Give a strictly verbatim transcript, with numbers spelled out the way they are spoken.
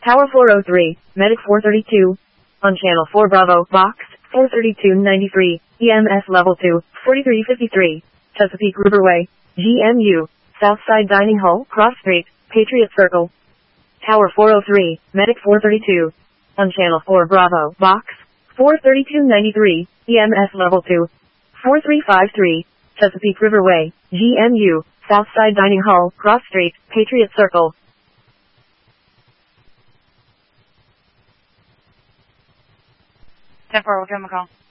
Tower four oh three, Medic four thirty-two. On Channel four Bravo, Box, four thirty-two ninety-three, E M S Level two, forty-three fifty-three, Chesapeake Riverway, G M U, Southside Dining Hall, Cross Street, Patriot Circle. Tower four oh three, Medic four thirty-two. On Channel four Bravo, Box, four thirty-two ninety-three, E M S Level two, forty-three fifty-three, Chesapeake Riverway, G M U, Southside Dining Hall, Cross Street, Patriot Circle. ten four, we'll give him a call.